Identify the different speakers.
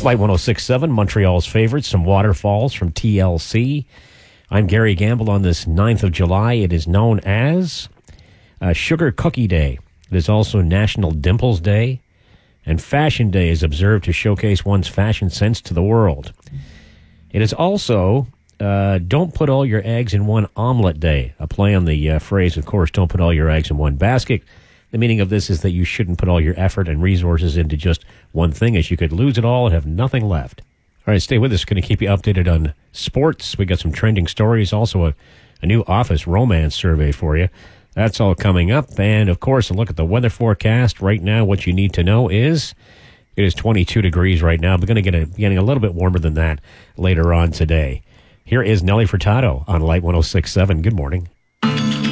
Speaker 1: Flight 106.7, Montreal's favorite, some waterfalls from TLC. I'm Gary Gamble on this 9th of July. It is known as Sugar Cookie Day. It is also National Dimples Day. And Fashion Day is observed to showcase one's fashion sense to the world. It is also Don't Put All Your Eggs in One Omelet Day. A play on the phrase, of course, don't put all your eggs in one basket. The meaning of this is that you shouldn't put all your effort and resources into just one thing, as you could lose it all and have nothing left. All right, stay with us. Going to keep you updated on sports. We got some trending stories, also a new office romance survey for you. That's all coming up. And, of course, a look at the weather forecast. Right now, what you need to know is it is 22 degrees right now. We're going to getting a little bit warmer than that later on today. Here is Nelly Furtado on Light 106.7. Good morning.